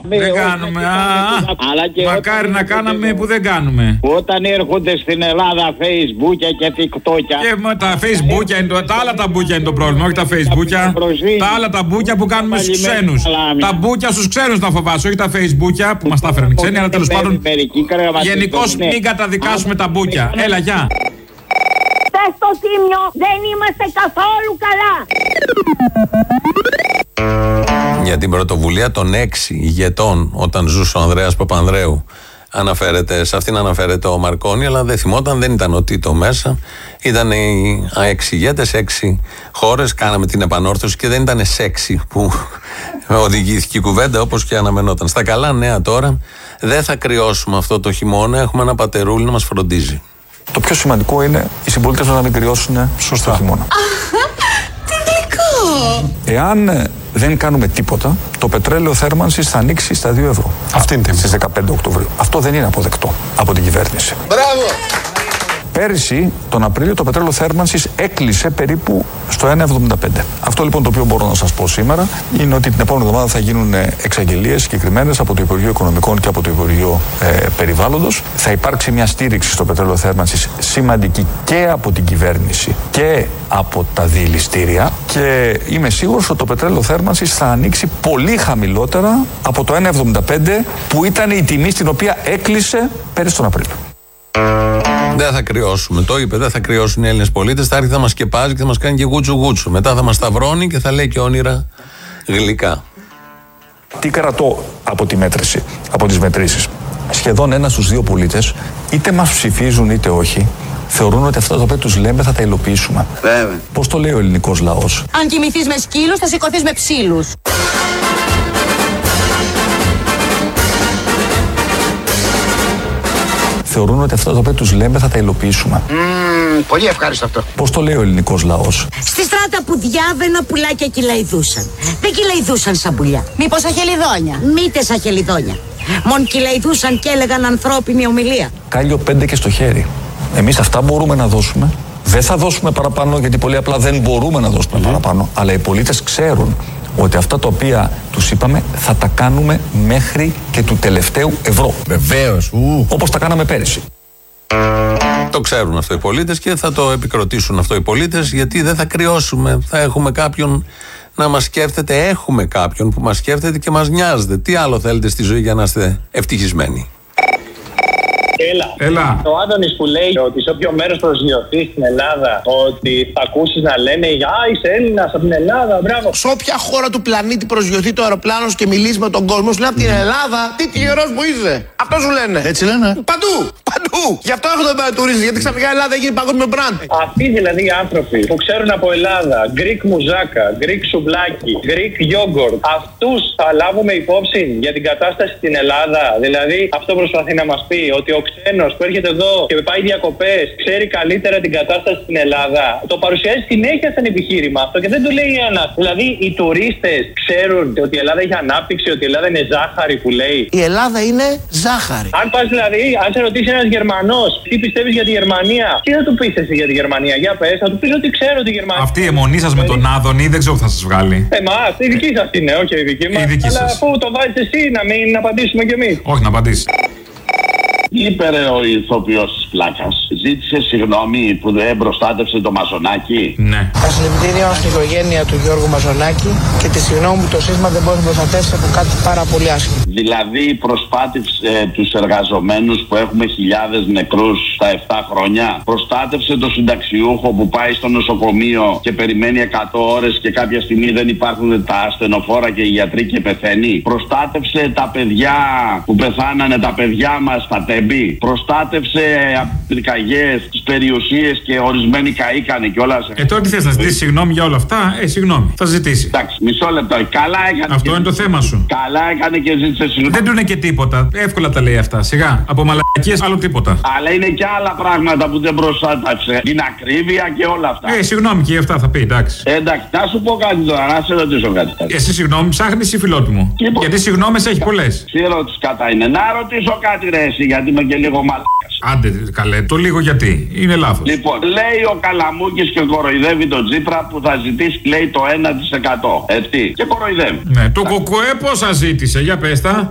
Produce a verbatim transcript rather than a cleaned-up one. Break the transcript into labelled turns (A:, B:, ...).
A: Δεν κάνουμε. Μακάρι να κάναμε που δεν κάνουμε.
B: Όταν έρχονται στην Ελλάδα Facebook και TikTok.
A: Και με τα Facebook είναι το, τα άλλα τα μπούκια είναι το πρόβλημα, όχι τα Facebook. Τα άλλα τα μπούκια που κάνουμε στους ξένους. Τα μπούκια στους ξένους να φοβάσαι, όχι τα Facebook που μας τα έφεραν ξένοι, αλλά τέλος πάντων. Γενικώς μην καταδικάσουμε τα μπούκια. Έλα, γεια.
C: Στο Τίμιο δεν είμαστε καθόλου καλά.
D: Για την πρωτοβουλία των έξι ηγετών όταν ζούσε ο Ανδρέας Παπανδρέου αναφέρεται, σε αυτήν αναφέρεται ο Μαρκόνι, αλλά δεν θυμόταν, δεν ήταν ο Τίτο μέσα. Ήταν οι έξι ηγέτες, έξι χώρες, κάναμε την επανόρθωση και δεν ήταν σεξι που οδηγήθηκε η κουβέντα όπως και αναμενόταν. Στα καλά νέα τώρα, δεν θα κρυώσουμε αυτό το χειμώνα, έχουμε ένα πατερούλι να μας φροντίζει.
E: Το πιο σημαντικό είναι οι συμπολίτες να μην κρυώσουν σωστά το χειμώνα.
F: Τι γλυκό!
E: Εάν δεν κάνουμε τίποτα, το πετρέλαιο θέρμανσης θα ανοίξει στα δύο ευρώ. Αυτή είναι στις δεκαπέντε Οκτωβρίου. Αυτό δεν είναι αποδεκτό από την κυβέρνηση.
G: Μπράβο!
E: Πέρυσι, τον Απρίλιο, το πετρέλαιο θέρμανσης έκλεισε περίπου στο ένα εβδομήντα πέντε. Αυτό λοιπόν το οποίο μπορώ να σας πω σήμερα είναι ότι την επόμενη εβδομάδα θα γίνουν εξαγγελίες συγκεκριμένες από το Υπουργείο Οικονομικών και από το Υπουργείο ε, Περιβάλλοντος. Θα υπάρξει μια στήριξη στο πετρέλαιο θέρμανσης σημαντική και από την κυβέρνηση και από τα διελιστήρια. Και είμαι σίγουρος ότι το πετρέλαιο θέρμανσης θα ανοίξει πολύ χαμηλότερα από το ένα εβδομήντα πέντε που ήταν η τιμή στην οποία έκλεισε πέρυσι τον Απρίλιο.
D: Δεν θα κρυώσουμε, το είπε, δεν θα κρυώσουν οι Έλληνες πολίτες. Θα έρθει, θα μας σκεπάζει και θα μας κάνει και γούτσου γούτσου. Μετά θα μας σταυρώνει και θα λέει και όνειρα γλυκά.
E: Τι κρατώ από τη μέτρηση, από τις μετρήσεις. Σχεδόν ένα στους δύο πολίτες, είτε μας ψηφίζουν είτε όχι, θεωρούν ότι αυτά τα οποία τους λέμε θα τα υλοποιήσουμε.
G: Βέβαια.
E: Πώς το λέει ο ελληνικός λαός?
F: Αν κοιμηθείς με σκύλους, θα σηκωθείς με ψήλους.
E: Θεωρούν ότι αυτά τα οποία τους λέμε θα τα υλοποιήσουμε.
G: Mm, πολύ ευχάριστο αυτό.
E: Πώς το λέει ο ελληνικός λαός?
F: Στη στράτα που διάβαινα πουλάκια κυλαϊδούσαν. Δεν κυλαϊδούσαν σαν πουλιά. Μήπως σαν χελιδόνια. Μήτε σαν χελιδόνια. Μον κυλαϊδούσαν και έλεγαν ανθρώπινη ομιλία.
E: Κάλιο πέντε και στο χέρι. Εμείς αυτά μπορούμε να δώσουμε. Δεν θα δώσουμε παραπάνω γιατί πολύ απλά δεν μπορούμε να δώσουμε mm. παραπάνω. Αλλά οι πολίτες ξέρουν ότι αυτά τα οποία τους είπαμε θα τα κάνουμε μέχρι και του τελευταίου ευρώ.
G: Βεβαίως.
E: Όπως τα κάναμε πέρυσι.
D: Το ξέρουν αυτό οι πολίτες και θα το επικροτήσουν αυτό οι πολίτες, γιατί δεν θα κρυώσουμε. Θα έχουμε κάποιον να μας σκέφτεται, έχουμε κάποιον που μας σκέφτεται και μας νοιάζεται. Τι άλλο θέλετε στη ζωή για να είστε ευτυχισμένοι?
B: Έλα.
A: Έλα.
B: Ο Άδωνης που λέει ότι σε όποιο μέρος προσγειωθεί στην Ελλάδα, ότι θα ακούσεις να λένε «Α, είσαι Έλληνας από την Ελλάδα, μπράβο».
G: Σε όποια χώρα του πλανήτη προσγειωθεί το αεροπλάνο και μιλήσει με τον κόσμο, σου λέει από την Ελλάδα, τι τυχερός που είσαι. Αυτό σου λένε. Έτσι λένε. Παντού. Παντού. Γι' αυτό έρχονται να τουρίζουν, γιατί ξαφνικά η Ελλάδα γίνει παγκόσμιο brand.
B: Αυτοί δηλαδή οι άνθρωποι που ξέρουν από Ελλάδα Greek μουζάκα, Greek σουβλάκι, Greek yogurt, αυτούς θα λάβουμε υπόψη για την κατάσταση στην Ελλάδα? Δηλαδή αυτό προσπαθεί να μας πει, ότι ο ξένος που έρχεται εδώ και πάει διακοπές ξέρει καλύτερα την κατάσταση στην Ελλάδα. Το παρουσιάζει συνέχεια σαν επιχείρημα αυτό και δεν το λέει ένας. Δηλαδή οι τουρίστες ξέρουν ότι η Ελλάδα έχει ανάπτυξη, ότι η Ελλάδα είναι ζάχαρη που λέει.
G: Η Ελλάδα είναι ζάχαρη.
B: Αν πας δηλαδή, αν σε ρωτήσει ένας Γερμανός τι πιστεύεις για τη Γερμανία, τι θα του πεις εσύ για τη Γερμανία? Για πες, θα του πεις ότι ξέρω τη Γερμανία.
A: Αυτή η αιμονή σας με τον Άδωνη δεν ξέρω που θα σας βγάλει.
B: Εμάς, η δική σας είναι, όχι η δική μας. Αλλά αφού το βάζεις εσύ, να μην απαντήσουμε κι εμείς.
A: Όχι, να απαντήσεις.
H: Είπε ρε ο ηθοποιός της πλάκας, ζήτησε συγγνώμη που δεν προστάτευσε το Μαζονάκι.
A: Ναι.
I: Τα συλληπιτήρια στην οικογένεια του Γιώργου Μαζονάκη και τη συγγνώμη που το σύστημα δεν μπορεί να προστατεύσει από κάτι πάρα πολύ άσχημο.
H: Δηλαδή προστάτευσε τους εργαζομένους που έχουμε χιλιάδες νεκρούς στα επτά χρόνια. Προστάτευσε το συνταξιούχο που πάει στο νοσοκομείο και περιμένει εκατό ώρες και κάποια στιγμή δεν υπάρχουν τα ασθενοφόρα και οι γιατροί και πεθαίνει. Προστάτευσε τα παιδιά που πεθάνανε, τα παιδιά μας, τα τέμπη. Προστάτευσε από πυρκαγιές, τις περιουσίες και ορισμένοι καήκανε κιόλας.
A: Ε, τώρα τι θες να ζητήσεις συγγνώμη για όλα αυτά? Ε, συγγνώμη, θα ζητήσει.
H: Εντάξει, μισό λεπτό. Καλά έκανε.
A: Αυτό είναι το θέμα σου.
H: Καλά έκανε και ζήτησε συγγνώμη.
A: Δεν του είναι και τίποτα. Εύκολα τα λέει αυτά. Σιγά. Από μαλακίες άλλο τίποτα.
H: Αλλά είναι και άλλα πράγματα που δεν προστάτευσε. Την ακρίβεια και όλα αυτά.
A: Ε, συγγνώμη και αυτά θα πει, εντάξει.
H: Ε, εντάξει, να σου πω κάτι τώρα, να σε ρωτήσω κάτι.
A: Εσύ συγγνώμη ψάχνεις ή φιλότιμο?
H: Λοιπόν,
A: γιατί συγγνώμες έχει πολλές.
H: Τι ερώτηση κατά είναι? Να ρωτήσω κάτι ρε εσύ, γιατί είμαι και λίγο μαλάκας.
A: Άντε καλέ, το λίγο γιατί. Είναι λάθος.
H: Λοιπόν, λέει ο Καλαμούκης και κοροϊδεύει τον Τσίπρα που θα ζητήσει, λέει, το ένα τοις εκατό. Έτσι. Και κοροϊδεύει.
A: Ναι, το κοκοέ πόσα ζήτησε, για πες τα.